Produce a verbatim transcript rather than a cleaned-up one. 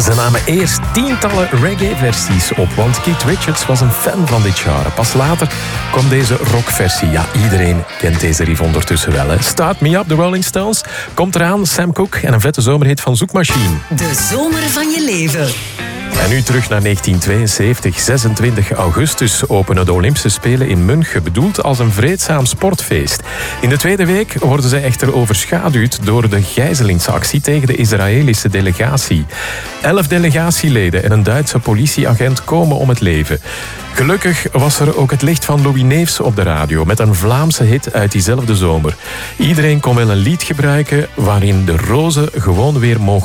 Ze namen eerst tientallen reggae-versies op, want Keith Richards was een fan van dit genre. Pas later kwam deze rockversie. Ja, iedereen kent deze riff ondertussen wel. Hè. Start Me Up, de Rolling Stones. Komt eraan, Sam Cooke en een vette zomerhit van Zoekmachine. De zomer van je leven. En nu terug naar negentien tweeënzeventig. zesentwintig augustus openen de Olympische Spelen in München, bedoeld als een vreedzaam sportfeest. In de tweede week worden zij echter overschaduwd door de gijzelingsactie tegen de Israëlische delegatie. Elf delegatieleden en een Duitse politieagent komen om het leven. Gelukkig was er ook het licht van Louis Neefs op de radio met een Vlaamse hit uit diezelfde zomer. Iedereen kon wel een lied gebruiken waarin de rozen gewoon weer mogen